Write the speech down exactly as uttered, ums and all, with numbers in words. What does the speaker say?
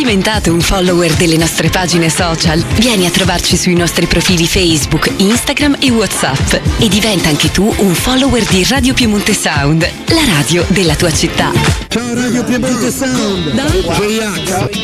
diventato un follower delle nostre pagine social? Vieni a trovarci sui nostri profili Facebook, Instagram e WhatsApp e diventa anche tu un follower di Radio Piemonte Sound, la radio della tua città. Ciao Radio Piemonte Sound. Da J-Ax.